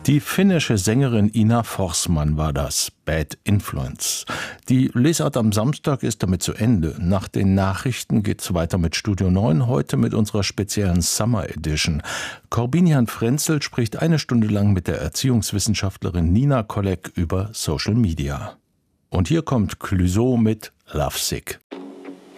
Die finnische Sängerin Ina Forsman war das, Bad Influence. Die Lesart am Samstag ist damit zu Ende. Nach den Nachrichten geht's weiter mit Studio 9, heute mit unserer speziellen Summer Edition. Corbinian Frenzel spricht eine Stunde lang mit der Erziehungswissenschaftlerin Nina Kolek über Social Media. Und hier kommt Clouseau mit Lovesick.